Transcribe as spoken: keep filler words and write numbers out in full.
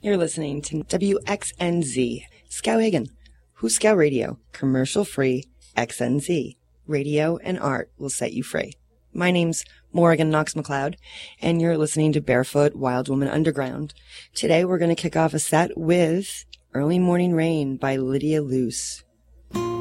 You're listening to W X N Z, Skowhegan, Huskow Radio, commercial-free X N Z. Radio and art will set you free. My name's Morrigan Knox McLeod, and you're listening to Barefoot Wild Woman Underground. Today we're going to kick off a set with Early Morning Rain by Lydia Luce.